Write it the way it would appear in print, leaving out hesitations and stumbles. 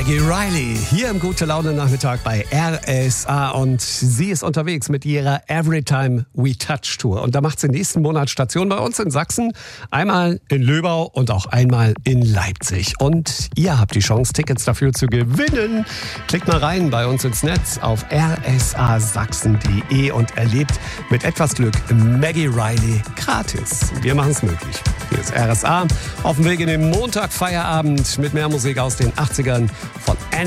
Maggie Riley hier im Gute-Laune-Nachmittag bei RSA und sie ist unterwegs mit ihrer Everytime We Touch Tour und da macht sie nächsten Monat Station bei uns in Sachsen, einmal in Löbau und auch einmal in Leipzig und ihr habt die Chance, Tickets dafür zu gewinnen. Klickt mal rein bei uns ins Netz auf rsasachsen.de und erlebt mit etwas Glück Maggie Riley gratis. Wir machen es möglich. Hier ist RSA auf dem Weg in den Montag Feierabend mit mehr Musik aus den 80ern von